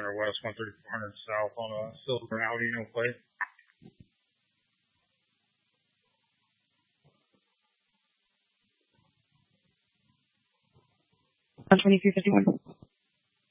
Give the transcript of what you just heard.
or west, 13400 south on a silver Audi, no plate. 12351.